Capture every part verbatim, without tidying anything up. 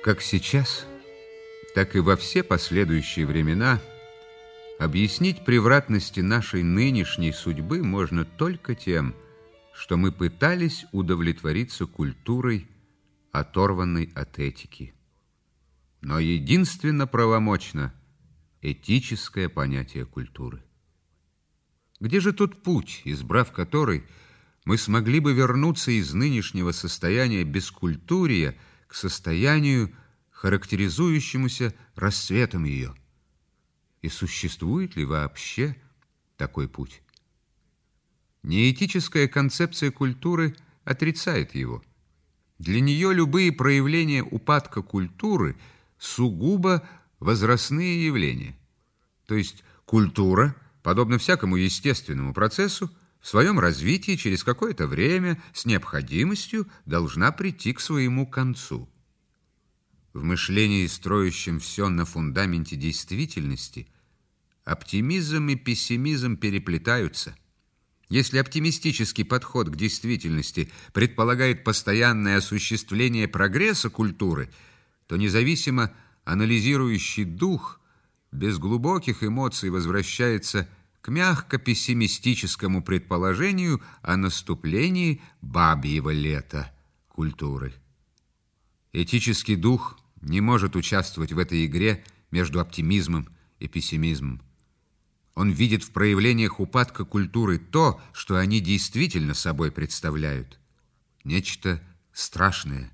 Как сейчас, так и во все последующие времена объяснить превратности нашей нынешней судьбы можно только тем, что мы пытались удовлетвориться культурой, оторванной от этики. Но единственно правомочно этическое понятие культуры. Где же тот путь, избрав который, мы смогли бы вернуться из нынешнего состояния бескультурия к состоянию, характеризующемуся расцветом ее? И существует ли вообще такой путь? Неэтическая концепция культуры отрицает его. Для нее любые проявления упадка культуры сугубо возрастные явления. То есть культура, подобно всякому естественному процессу, в своем развитии через какое-то время с необходимостью должна прийти к своему концу. В мышлении, строящем все на фундаменте действительности, оптимизм и пессимизм переплетаются. Если оптимистический подход к действительности предполагает постоянное осуществление прогресса культуры, то независимо анализирующий дух без глубоких эмоций возвращается к мягко-пессимистическому предположению о наступлении бабьего лета культуры. Этический дух не может участвовать в этой игре между оптимизмом и пессимизмом. Он видит в проявлениях упадка культуры то, что они действительно собой представляют. Нечто страшное.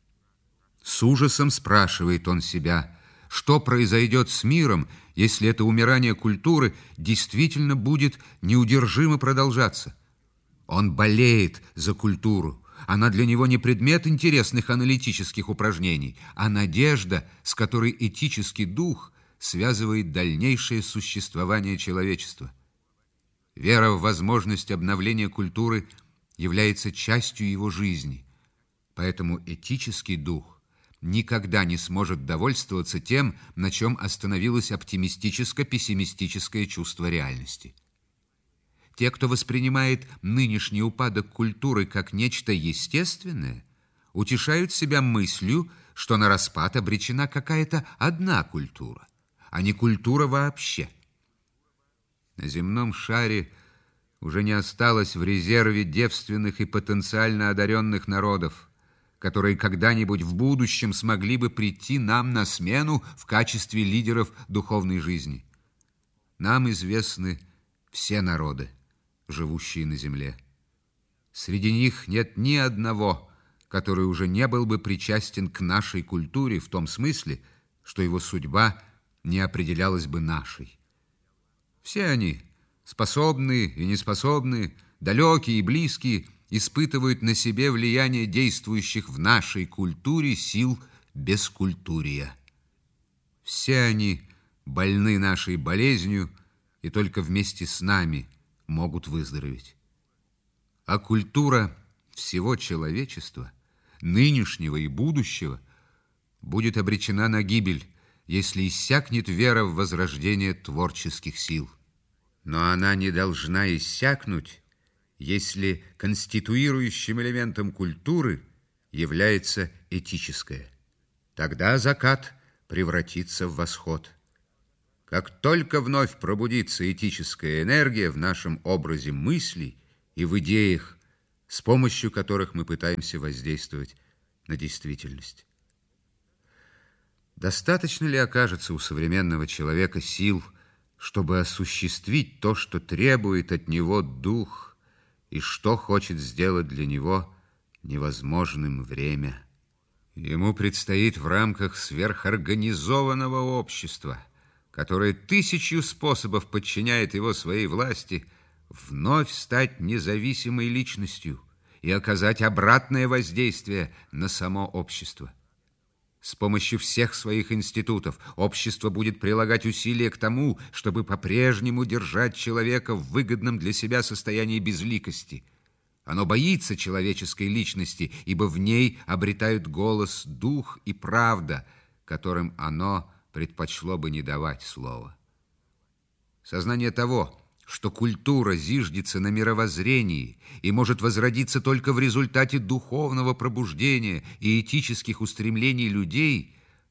С ужасом спрашивает он себя, что произойдет с миром, если это умирание культуры действительно будет неудержимо продолжаться. Он болеет за культуру. Она для него не предмет интересных аналитических упражнений, а надежда, с которой этический дух связывает дальнейшее существование человечества. Вера в возможность обновления культуры является частью его жизни, поэтому этический дух никогда не сможет довольствоваться тем, на чем остановилось оптимистическо-пессимистическое чувство реальности. Те, кто воспринимает нынешний упадок культуры как нечто естественное, утешают себя мыслью, что на распад обречена какая-то одна культура, а не культура вообще. На земном шаре уже не осталось в резерве девственных и потенциально одаренных народов, которые когда-нибудь в будущем смогли бы прийти нам на смену в качестве лидеров духовной жизни. Нам известны все народы, живущие на земле. Среди них нет ни одного, который уже не был бы причастен к нашей культуре в том смысле, что его судьба не определялась бы нашей. Все они, способные и неспособные, далекие и близкие, испытывают на себе влияние действующих в нашей культуре сил бескультурия. Все они больны нашей болезнью и только вместе с нами могут выздороветь. А культура всего человечества, нынешнего и будущего, будет обречена на гибель, если иссякнет вера в возрождение творческих сил. Но она не должна иссякнуть, если конституирующим элементом культуры является этическое. Тогда закат превратится в восход. Как только вновь пробудится этическая энергия в нашем образе мыслей и в идеях, с помощью которых мы пытаемся воздействовать на действительность. Достаточно ли окажется у современного человека сил, чтобы осуществить то, что требует от него дух, и что хочет сделать для него невозможным время? Ему предстоит в рамках сверхорганизованного общества, которое тысячью способов подчиняет его своей власти, вновь стать независимой личностью и оказать обратное воздействие на само общество. С помощью всех своих институтов общество будет прилагать усилия к тому, чтобы по-прежнему держать человека в выгодном для себя состоянии безликости. Оно боится человеческой личности, ибо в ней обретают голос дух и правда, которым оно предпочло бы не давать слова. Сознание того, что культура зиждется на мировоззрении и может возродиться только в результате духовного пробуждения и этических устремлений людей,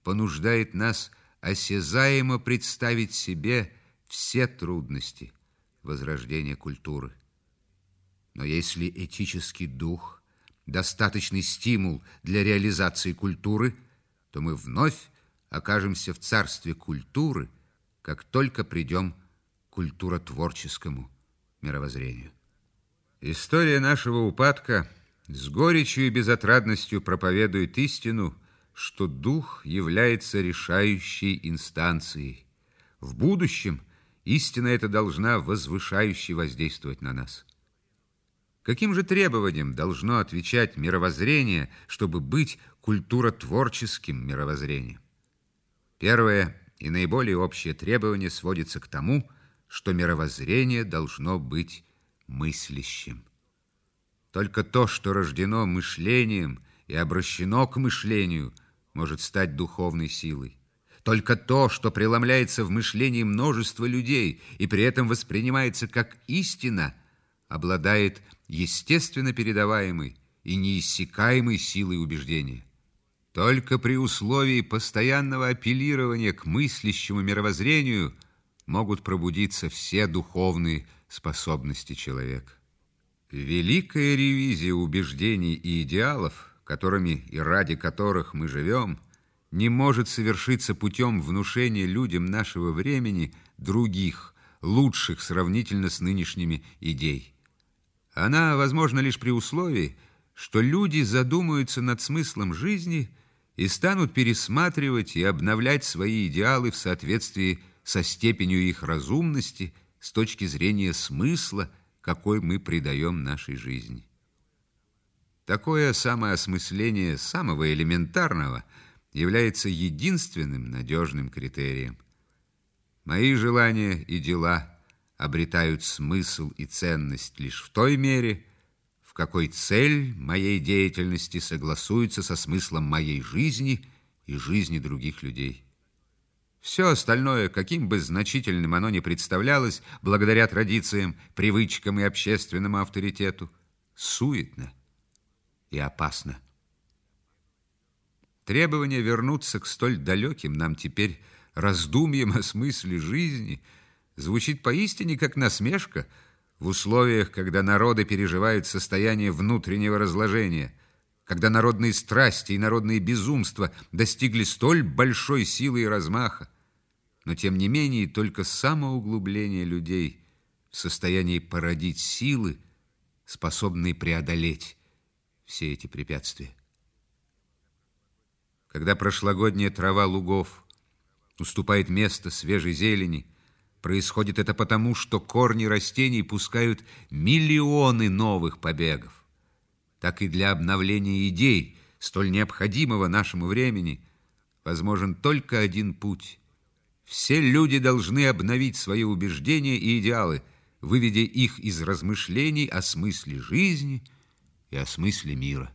понуждает нас осязаемо представить себе все трудности возрождения культуры. Но если этический дух – достаточный стимул для реализации культуры, то мы вновь окажемся в царстве культуры, как только придем к культуротворческому мировоззрению. История нашего упадка с горечью и безотрадностью проповедует истину, что дух является решающей инстанцией. В будущем истина эта должна возвышающе воздействовать на нас. Каким же требованиям должно отвечать мировоззрение, чтобы быть культуротворческим мировоззрением? Первое и наиболее общее требование сводится к тому, что мировоззрение должно быть мыслящим. Только то, что рождено мышлением и обращено к мышлению, может стать духовной силой. Только то, что преломляется в мышлении множества людей и при этом воспринимается как истина, обладает естественно передаваемой и неиссякаемой силой убеждения. Только при условии постоянного апеллирования к мыслящему мировоззрению могут пробудиться все духовные способности человека. Великая ревизия убеждений и идеалов, которыми и ради которых мы живем, не может совершиться путем внушения людям нашего времени других, лучших сравнительно с нынешними идей. Она возможна лишь при условии, что люди задумаются над смыслом жизни и станут пересматривать и обновлять свои идеалы в соответствии со степенью их разумности с точки зрения смысла, какой мы придаем нашей жизни. Такое самоосмысление самого элементарного является единственным надежным критерием. Мои желания и дела обретают смысл и ценность лишь в той мере, в какой цель моей деятельности согласуется со смыслом моей жизни и жизни других людей. Все остальное, каким бы значительным оно ни представлялось, благодаря традициям, привычкам и общественному авторитету, суетно и опасно. Требование вернуться к столь далеким нам теперь раздумьям о смысле жизни звучит поистине как насмешка в условиях, когда народы переживают состояние внутреннего разложения, когда народные страсти и народные безумства достигли столь большой силы и размаха. Но, тем не менее, только самоуглубление людей в состоянии породить силы, способные преодолеть все эти препятствия. Когда прошлогодняя трава лугов уступает место свежей зелени, происходит это потому, что корни растений пускают миллионы новых побегов. Так и для обновления идей, столь необходимого нашему времени, возможен только один путь. Все люди должны обновить свои убеждения и идеалы, выведя их из размышлений о смысле жизни и о смысле мира.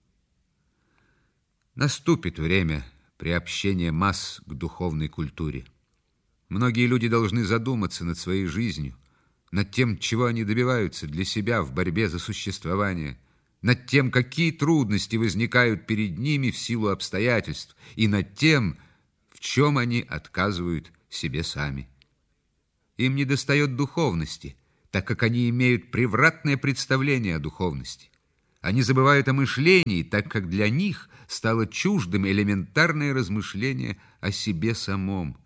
Наступит время приобщения масс к духовной культуре. Многие люди должны задуматься над своей жизнью, над тем, чего они добиваются для себя в борьбе за существование, над тем, какие трудности возникают перед ними в силу обстоятельств, и над тем, в чем они отказывают себе сами. Им недостает духовности, так как они имеют превратное представление о духовности. Они забывают о мышлении, так как для них стало чуждым элементарное размышление о себе самом.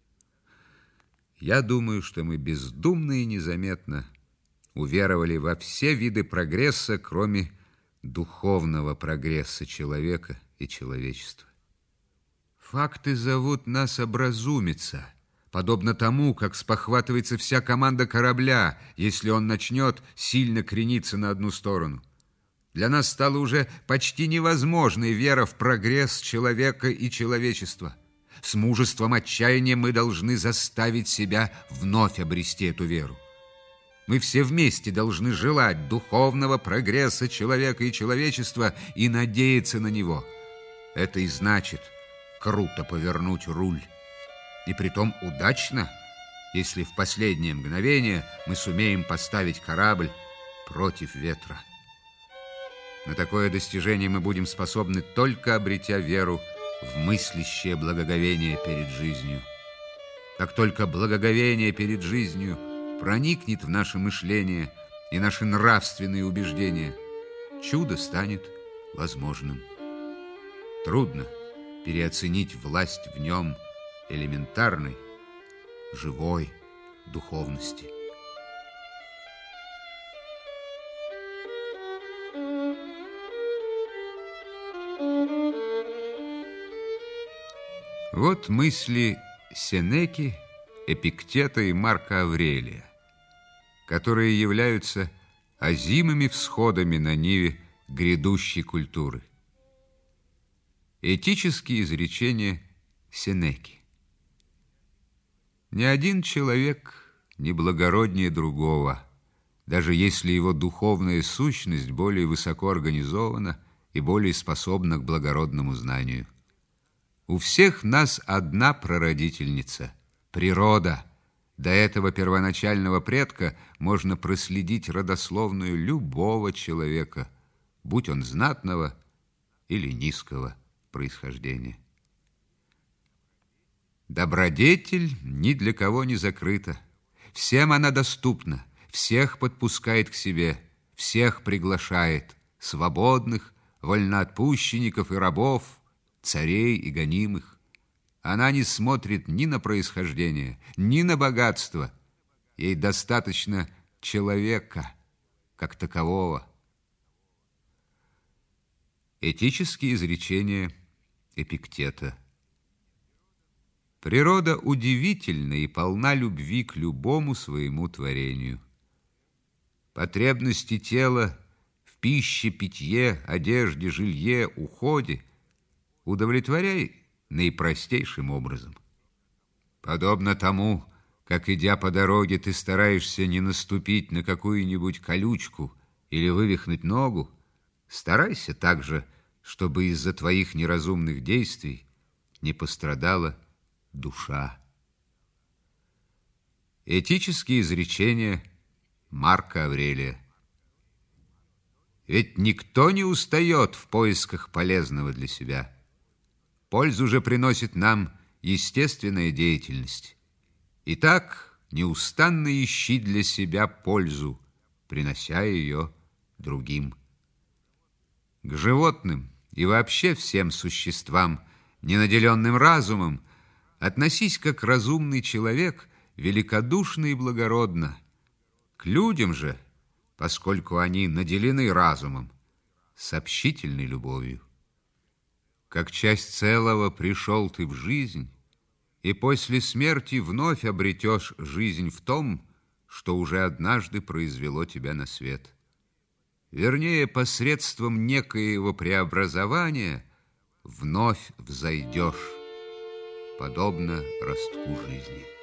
Я думаю, что мы бездумно и незаметно уверовали во все виды прогресса, кроме духовного прогресса человека и человечества. Факты зовут нас образумиться, подобно тому, как спохватывается вся команда корабля, если он начнет сильно крениться на одну сторону. Для нас стала уже почти невозможной вера в прогресс человека и человечества. С мужеством отчаяния мы должны заставить себя вновь обрести эту веру. Мы все вместе должны желать духовного прогресса человека и человечества и надеяться на него. Это и значит круто повернуть руль. И притом удачно, если в последнее мгновение мы сумеем поставить корабль против ветра. На такое достижение мы будем способны, только обретя веру в мыслящее благоговение перед жизнью. Как только благоговение перед жизнью проникнет в наше мышление и наши нравственные убеждения, чудо станет возможным. Трудно переоценить власть в нем элементарной, живой духовности. Вот мысли Сенеки, Эпиктета и Марка Аврелия, которые являются озимыми всходами на ниве грядущей культуры. Этические изречения Сенеки. Ни один человек не благороднее другого, даже если его духовная сущность более высоко организована и более способна к благородному знанию. У всех нас одна прародительница – природа. До этого первоначального предка можно проследить родословную любого человека, будь он знатного или низкого происхождения. Добродетель ни для кого не закрыта. Всем она доступна, всех подпускает к себе, всех приглашает, свободных, вольноотпущенников и рабов, царей и гонимых. Она не смотрит ни на происхождение, ни на богатство. Ей достаточно человека как такового. Этические изречения Эпиктета. Природа удивительна и полна любви к любому своему творению. Потребности тела в пище, питье, одежде, жилье, уходе удовлетворяй наипростейшим образом. Подобно тому, как, идя по дороге, ты стараешься не наступить на какую-нибудь колючку или вывихнуть ногу, старайся также, чтобы из-за твоих неразумных действий не пострадала душа. Этические изречения Марка Аврелия. Ведь никто не устает в поисках полезного для себя. Пользу же приносит нам естественная деятельность. Итак, неустанно ищи для себя пользу, принося ее другим. К животным и вообще всем существам, не наделенным разумом, относись как разумный человек, великодушно и благородно. К людям же, поскольку они наделены разумом, с общительной любовью. Как часть целого пришел ты в жизнь, и после смерти вновь обретешь жизнь в том, что уже однажды произвело тебя на свет. Вернее, посредством некоего преобразования вновь взойдешь, подобно ростку жизни.